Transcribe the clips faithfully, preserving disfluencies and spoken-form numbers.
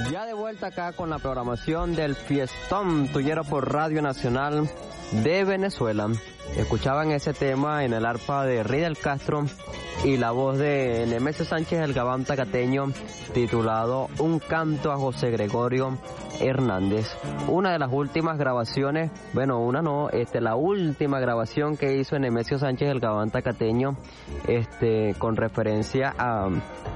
Ya de vuelta acá con la programación del Fiestón Tuyero por Radio Nacional de Venezuela. Escuchaban ese tema en el arpa de Ridel Castro y la voz de Nemesio Sánchez el Gabán Tacateño, titulado Un canto a José Gregorio Hernández. Una de las últimas grabaciones, bueno, una no, este, la última grabación que hizo Nemesio Sánchez el Gabán Tacateño, este, con referencia a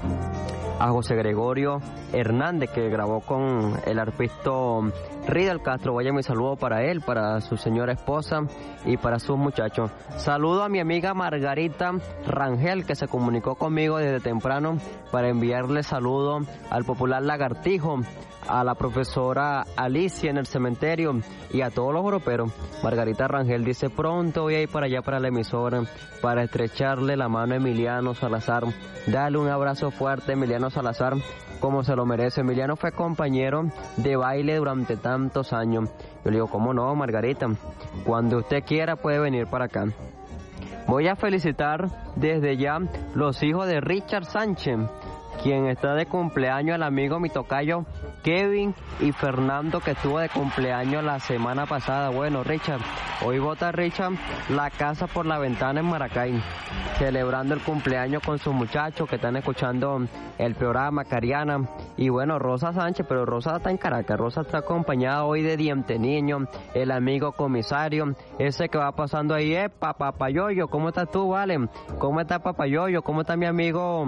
a José Gregorio Hernández, que grabó con el arpisto Ridel Castro. Vaya mi saludo para él, para su señora esposa y para sus muchachos. Saludo a mi amiga Margarita Rangel, que se comunicó conmigo desde temprano para enviarle saludo al popular Lagartijo, a la profesora Alicia en el cementerio y a todos los europeos. Margarita Rangel dice: pronto voy a ir para allá, para la emisora, para estrecharle la mano a Emiliano Salazar. Dale un abrazo fuerte a Emiliano Salazar, como se lo merece. Emiliano fue compañero de baile durante tantos años. Yo le digo: ¿cómo no, Margarita? Cuando usted quiera puede venir para acá. Voy a felicitar desde ya los hijos de Richard Sánchez, quien está de cumpleaños, el amigo mi tocayo Kevin y Fernando, que estuvo de cumpleaños la semana pasada. Bueno, Richard, hoy bota Richard la casa por la ventana en Maracay, celebrando el cumpleaños con sus muchachos que están escuchando el programa, Cariana. Y bueno, Rosa Sánchez, pero Rosa está en Caracas. Rosa está acompañada hoy de Diente Niño, el amigo comisario, ese que va pasando ahí. Eh, Papayoyo, ¿cómo estás tú, vale? ¿Cómo está Papayoyo? ¿Cómo está mi amigo?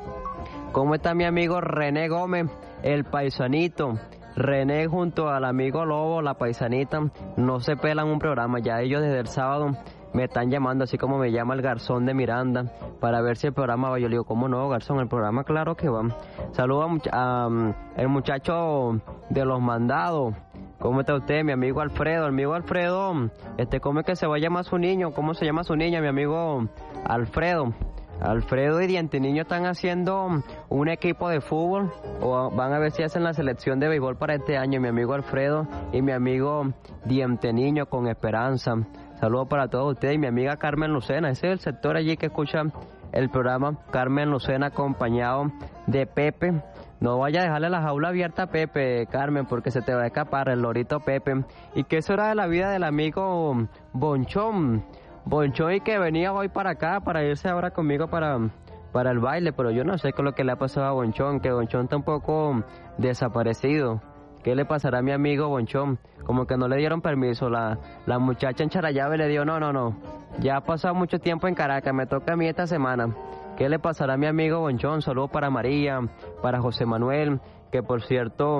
¿Cómo está mi amigo René Gómez, el paisanito? René junto al amigo Lobo, la paisanita, no se pelan un programa. Ya ellos desde el sábado me están llamando, así como me llama el Garzón de Miranda, para ver si el programa va. Yo le digo: ¿cómo no, Garzón? El programa claro que va. Saludo a, a el muchacho de los mandados. ¿Cómo está usted, mi amigo Alfredo? Amigo Alfredo, este, ¿cómo es que se va a llamar su niño? ¿Cómo se llama su niña, mi amigo Alfredo? Alfredo y Diente Niño están haciendo un equipo de fútbol, o van a ver si hacen la selección de béisbol para este año. Mi amigo Alfredo y mi amigo Diente Niño con Esperanza. Saludos para todos ustedes. Y mi amiga Carmen Lucena, ese es el sector allí que escucha el programa. Carmen Lucena acompañado de Pepe. No vaya a dejarle la jaula abierta a Pepe, Carmen, porque se te va a escapar el lorito Pepe. ¿Y qué será de la vida del amigo Bonchón? Bonchón, y que venía hoy para acá para irse ahora conmigo para, para el baile, pero yo no sé qué es lo que le ha pasado a Bonchón, que Bonchón está un poco desaparecido. ¿Qué le pasará a mi amigo Bonchón? Como que no le dieron permiso, la, la muchacha en Charallave le dio: no, no, no, ya ha pasado mucho tiempo en Caracas, me toca a mí esta semana. ¿Qué le pasará a mi amigo Bonchón? Saludos para María, para José Manuel, que por cierto,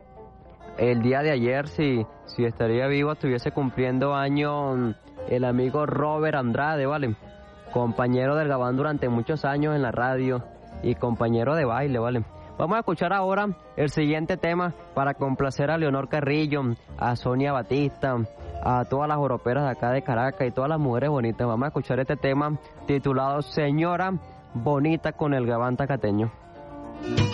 el día de ayer, si, si estaría vivo, estuviese cumpliendo años el amigo Robert Andrade, ¿vale? Compañero del Gabán durante muchos años en la radio y compañero de baile, ¿vale? Vamos a escuchar ahora el siguiente tema para complacer a Leonor Carrillo, a Sonia Batista, a todas las europeras de acá de Caracas y todas las mujeres bonitas. Vamos a escuchar este tema titulado Señora Bonita con el Gabán Tacateño.